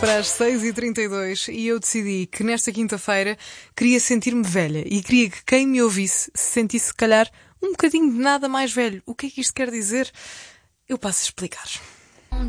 Para as 6h32 e eu decidi que nesta quinta-feira queria sentir-me velha e queria que quem me ouvisse se sentisse, se calhar, um bocadinho de nada mais velho. O que é que isto quer dizer? Eu passo a explicar.